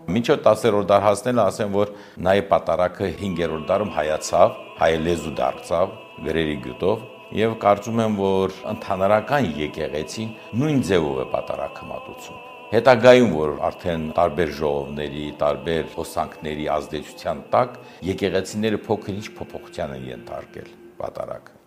Մինչև 10-րդ դար հասնելը ասեմ, որ նաև պատարագը 5-րդ դարում հայացավ, հայ լեզու դարձավ գրերի գյուտով եւ կարծում եմ, որ ընդհանրական եկեղեցին նույն ձևով է պատարագը մատուցում։ Հետագայում, որ արդեն տարբեր ժողովների, տարբեր հոսանքների ազդեցության տակ եկեղեցիները փոքր-ինչ փոփոխության են ենթարկել պատարագը։